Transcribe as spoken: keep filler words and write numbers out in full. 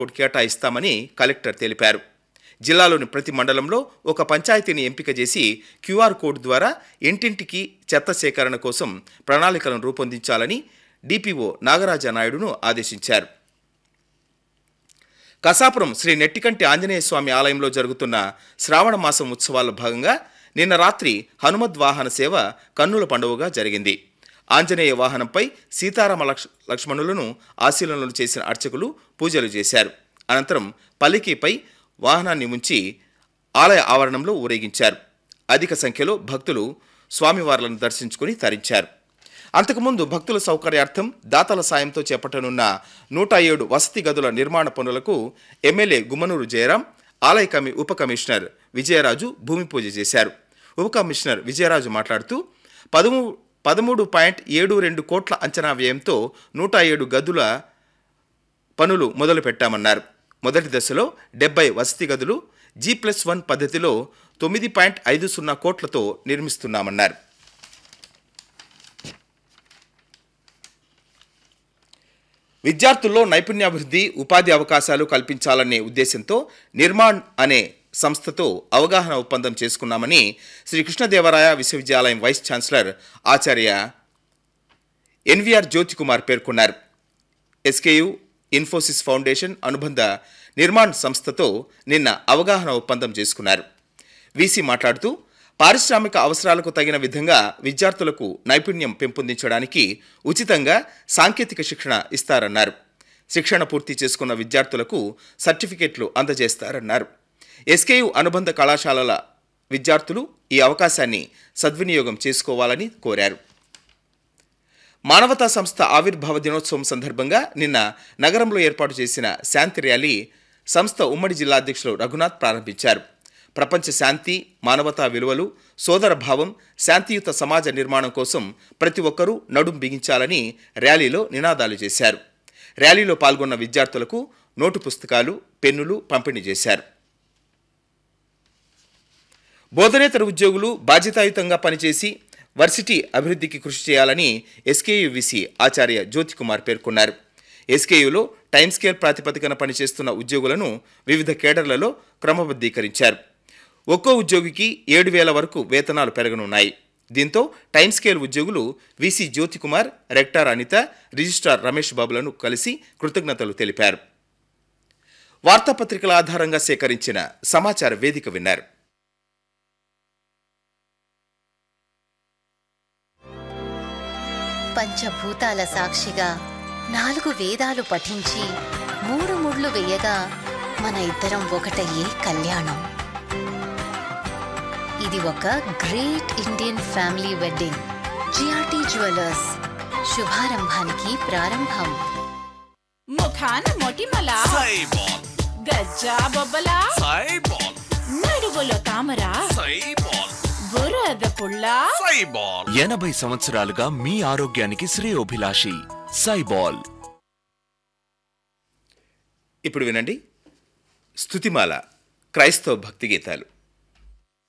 Code కేటాయిస్తామని collector తెలిపారు. జిల్లాలోని ప్రతి మండలంలో ఒక పంచాయతీని ఎంపిక చేసి క్యూఆర్ కోడ్ ద్వారా ఇంటింటికి చెత్త సేకరణ కోసం ప్రణాళికలను రూపొందించాలని డిపిఓ నాగరాజ నాయుడును ఆదేశించారు. కసాపురం శ్రీ నెట్టికంటి ఆంజనేయ స్వామి ఆలయంలో జరుగుతున్న శ్రావణ మాసం ఉత్సవాల్లో భాగంగా నిన్న రాత్రి హనుమద్వాహన సేవ కన్నుల పండువగా జరిగింది. ఆంజనేయ వాహనంపై సీతారామ లక్ష్ లక్ష్మణులను ఆశీలనలు చేసిన అర్చకులు పూజలు చేశారు. అనంతరం పల్లికీపై వాహనాన్ని ఉంచి ఆలయ ఆవరణంలో ఊరేగించారు. అధిక సంఖ్యలో భక్తులు స్వామివార్లను దర్శించుకుని తరించారు. అంతకుముందు భక్తుల సౌకర్యార్థం దాతల సాయంతో చేపట్టనున్న నూట ఏడు వసతి గదుల నిర్మాణ పనులకు ఎమ్మెల్యే గుమ్మనూరు జయరాం, ఆలయ కమి ఉప కమిషనర్ విజయరాజు భూమి పూజ చేశారు. ఉప కమిషనర్ విజయరాజు మాట్లాడుతూ పదమూ పదమూడు పాయింట్ ఏడు రెండు కోట్ల అంచనా వ్యయంతో నూట ఏడు గదుల పనులు మొదలు పెట్టామన్నారు. మొదటి దశలో డెబ్బై వసతి గదులు జీ ప్లస్ వన్ పద్ధతిలో తొమ్మిది పాయింట్ ఐదు సున్నా కోట్లతో నిర్మిస్తున్నామన్నారు. విద్యార్థుల్లో నైపుణ్యాభివృద్ధి, ఉపాధి అవకాశాలు కల్పించాలనే ఉద్దేశంతో నిర్మాణ్ అనే సంస్థతో అవగాహన ఒప్పందం చేసుకున్నామని శ్రీ కృష్ణదేవరాయ విశ్వవిద్యాలయం వైస్ ఛాన్సలర్ ఆచార్య ఎన్వీఆర్ జ్యోతికుమార్ పేర్కొన్నారు. ఎస్కేయు, ఇన్ఫోసిస్ ఫౌండేషన్ అనుబంధ నిర్మాణ్ సంస్థతో నిన్న అవగాహన ఒప్పందం చేసుకున్నారు. వీసీ మాట్లాడుతూ పారిశ్రామిక అవసరాలకు తగిన విధంగా విద్యార్థులకు నైపుణ్యం పెంపొందించడానికి ఉచితంగా సాంకేతిక శిక్షణ ఇస్తారన్నారు. శిక్షణ పూర్తి చేసుకున్న విద్యార్థులకు సర్టిఫికెట్లు అందజేస్తారన్నారు. ఎస్కేయు అనుబంధ కళాశాలల విద్యార్థులు ఈ అవకాశాన్ని సద్వినియోగం చేసుకోవాలని కోరారు. మానవతా సంస్థ ఆవిర్భావ దినోత్సవం సందర్భంగా నిన్న నగరంలో ఏర్పాటు చేసిన శాంతి ర్యాలీ సంస్థ ఉమ్మడి జిల్లా అధ్యక్షులు రఘునాథ్ ప్రారంభించారు. ప్రపంచ శాంతి, మానవతా విలువలు, సోదర భావం, శాంతియుత సమాజ నిర్మాణం కోసం ప్రతి ఒక్కరూ నడుం బిగించాలని ర్యాలీలో నినాదాలు చేశారు. ర్యాలీలో పాల్గొన్న విద్యార్థులకు నోటు పుస్తకాలు, పెన్నులు పంపిణీ చేశారు. బోధనేతర ఉద్యోగులు బాధ్యతాయుతంగా పనిచేసి వర్సిటీ అభివృద్ధికి కృషి చేయాలని ఎస్కేయు విసి ఆచార్య జ్యోతికుమార్ పేర్కొన్నారు. ఎస్కేయులో టైమ్ స్కేల్ ప్రాతిపదికన పనిచేస్తున్న ఉద్యోగులను వివిధ కేడర్లలో క్రమబద్ధీకరించారు. ఒక్కో ఉద్యోగికి ఏడు వేల వరకు వేతనాలు పెరగనున్నాయి. దీంతో టైమ్ స్కేల్ ఉద్యోగులు VC Jyothikumar, rector Anitha, registrar Ramesh బాబులను కలిసి కృతజ్ఞతలు తెలిపారు. వార్తాపత్రికల ఆధారంగా సేకరించిన సమాచార వేదిక విన్నారు. పంచభూతాల సాక్షిగా నాలుగు వేదాలు పఠించి మూడు ముళ్ళు వేయగా మన ఇద్దరం ఒకటయ్యే కళ్యాణం. ఇది ఒక great Indian family wedding. GRT jewellers, శుభారంభానికి ప్రారంభం. ముఖాన మొటిమల, గజ్జా బొబ్బల, నడువులో తామర, బురద పుల్ల. ఎనభై సంవత్సరాలుగా మీ ఆరోగ్యానికి శ్రేయోభిలాషి సైబాల్. ఇప్పుడు వినండి స్తుతిమాల క్రైస్తవ భక్తి గీతాలు.